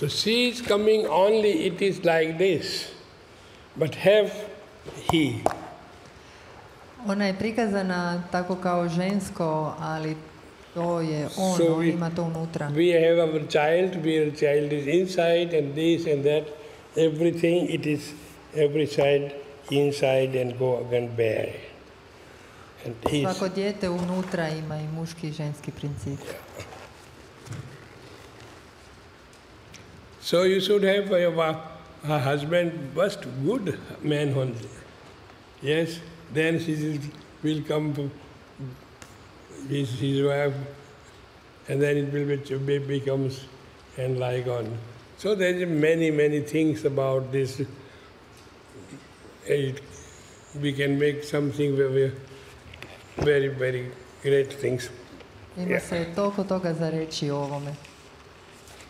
So she is coming only, it is like this, but have he. Ona je prikazana tako kao žensko, ali to je on, So on ima to unutra. we have our child, our child is inside and this and that, everything it is every side inside and go again bare. And Svako dijete unutra ima i muški i ženski princip. So you should have a husband, first good man only. Yes, then she will come to his wife, and then it will becomes and like on. So there is many things about this. We can make something very great things. Ima se toliko toga za reći o ovome.